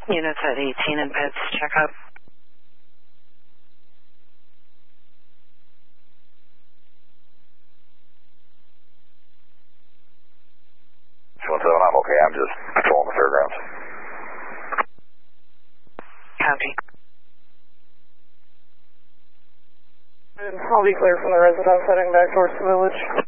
Units at 18 and pits, check up. 17, I'm okay. I'm just patrolling the fairgrounds. Copy. I'll be clear from the residence heading back towards the village.